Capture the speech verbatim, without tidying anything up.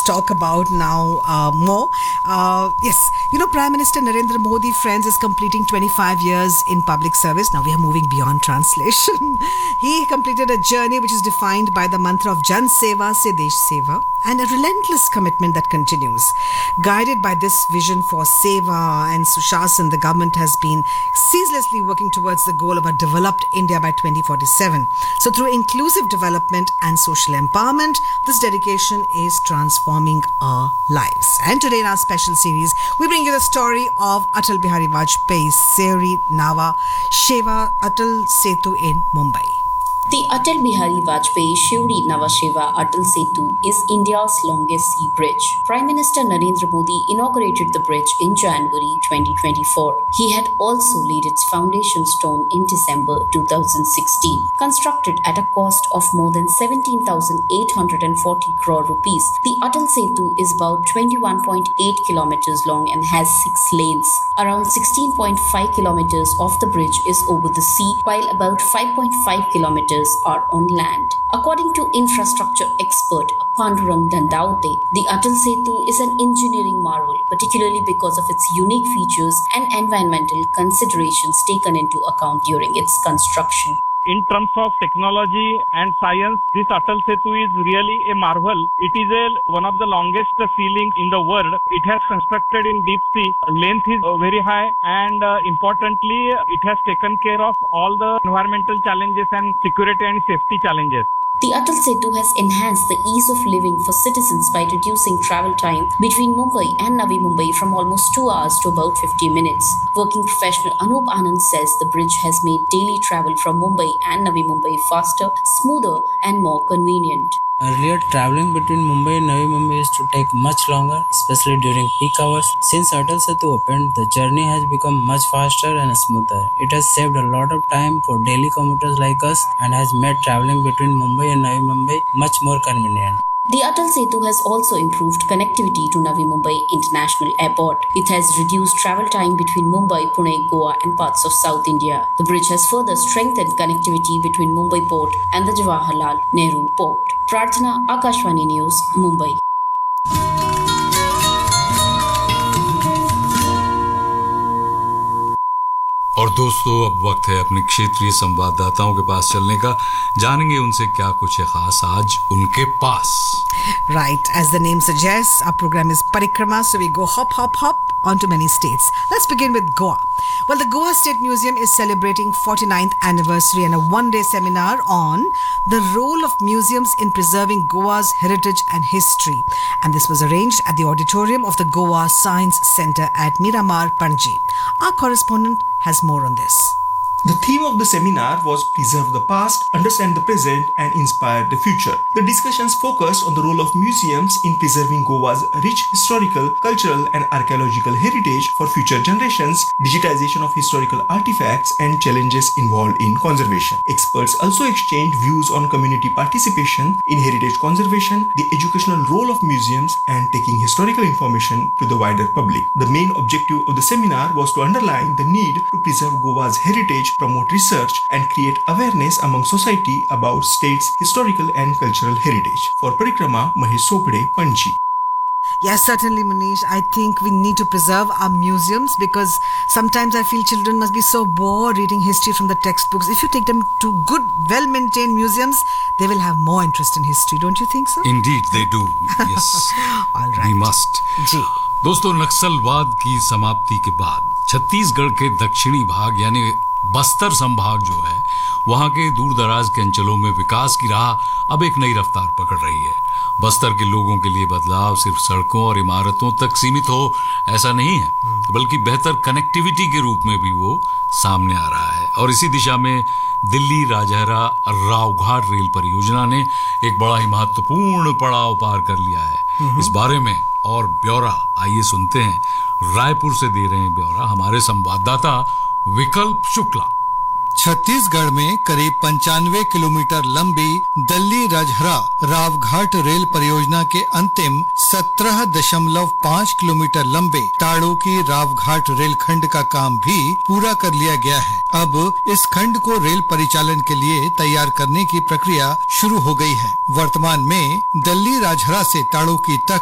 talk about now uh, more. Uh, yes, you know, Prime Minister Narendra Modi, friends, is completing twenty-five years in public service. Now we are moving beyond translation. He completed a journey which is defined by the mantra of Jan Seva Se Desh Seva, and a relentless commitment that continues. Guided by this vision for Seva and Sushasan, the government has been ceaselessly working towards the goal of a developed India by twenty forty-seven. So through inclusive development and social empowerment, this dedication is transforming our lives. And today in our special series, we bring you the story of Atal Bihari Vajpayee's Seri Nava Sheva Atal Setu in Mumbai. The Atal Bihari Vajpayee Shivri Nava Sheva Atal Setu is India's longest sea bridge. Prime Minister Narendra Modi inaugurated the bridge in January twenty twenty-four. He had also laid its foundation stone in December two thousand sixteen. Constructed at a cost of more than seventeen thousand eight hundred forty crore rupees, the Atal Setu is about twenty-one point eight kilometers long and has six lanes. Around sixteen point five kilometers of the bridge is over the sea, while about five point five kilometers are on land. According to infrastructure expert Pandurang Dandaute, the Atal Setu is an engineering marvel, particularly because of its unique features and environmental considerations taken into account during its construction. In terms of technology and science, this Atal Setu is really a marvel. It is a, one of the longest sea links in the world. It has constructed in deep sea. Length is uh, very high, and uh, importantly, it has taken care of all the environmental challenges and security and safety challenges. The Atal Setu has enhanced the ease of living for citizens by reducing travel time between Mumbai and Navi Mumbai from almost two hours to about fifty minutes. Working professional Anup Anand says the bridge has made daily travel from Mumbai and Navi Mumbai faster, smoother and more convenient. Earlier, traveling between Mumbai and Navi Mumbai used to take much longer, especially during peak hours. Since Atal Setu opened, the journey has become much faster and smoother. It has saved a lot of time for daily commuters like us and has made traveling between Mumbai and Navi Mumbai much more convenient. The Atal Setu has also improved connectivity to Navi Mumbai International Airport. It has reduced travel time between Mumbai, Pune, Goa and parts of South India. The bridge has further strengthened connectivity between Mumbai Port and the Jawaharlal Nehru Port. Prarthana, Akashvani News, Mumbai. और दोस्तों, अब वक्त है अपने क्षेत्रीय संवाददाताओं के पास चलने का. जानेंगे उनसे क्या कुछ है खास आज उनके पास. Right, as the name suggests, our program is Parikrama, so we go hop, hop, hop onto many states. Let's begin with Goa. Well, the Goa State Museum is celebrating forty-ninth anniversary and a one-day seminar on the role of museums in preserving Goa's heritage and history. And this was arranged at the auditorium of the Goa Science Centre at Miramar, Panji. Our correspondent has more on this. The theme of the seminar was Preserve the Past, Understand the Present and Inspire the Future. The discussions focused on the role of museums in preserving Goa's rich historical, cultural and archaeological heritage for future generations, digitization of historical artifacts and challenges involved in conservation. Experts also exchanged views on community participation in heritage conservation, the educational role of museums and taking historical information to the wider public. The main objective of the seminar was to underline the need to preserve Goa's heritage, promote research and create awareness among society about state's historical and cultural heritage. For Parikrama, Mahesh Sopade, Panji. Yes, certainly, Manish. I think we need to preserve our museums because sometimes I feel children must be so bored reading history from the textbooks. If you take them to good, well-maintained museums, they will have more interest in history. Don't you think so? Indeed, they do. Yes. All right. We must. जी. दोस्तों, नक्सलवाद की समाप्ति के बाद छत्तीसगढ़ के दक्षिणी भाग यानी बस्तर संभाग जो है, वहां के दूर दराज के अंचलों में विकास की राह अब एक नई रफ्तार पकड़ रही है. बस्तर के लोगों के लिए बदलाव सिर्फ सड़कों और इमारतों तक सीमित हो ऐसा नहीं है, बल्कि बेहतर कनेक्टिविटी के रूप में भी वो सामने आ रहा है. और इसी दिशा में दिल्ली राजहरा रावघाट रेल परियोजना ने एक बड़ा ही महत्वपूर्ण पड़ाव पार कर लिया है. इस बारे में और ब्यौरा आइए सुनते हैं. रायपुर से दे रहे हैं ब्यौरा हमारे संवाददाता विकल्प शुक्ला. छत्तीसगढ़ में करीब पंचानवे किलोमीटर लंबी दिल्ली राजहरा रावघाट रेल परियोजना के अंतिम सत्रह दशमलव पाँच किलोमीटर लंबे ताड़ो की रावघाट रेल खंड का काम भी पूरा कर लिया गया है. अब इस खंड को रेल परिचालन के लिए तैयार करने की प्रक्रिया शुरू हो गई है. वर्तमान में दिल्ली राजहरा से ताड़ो की तक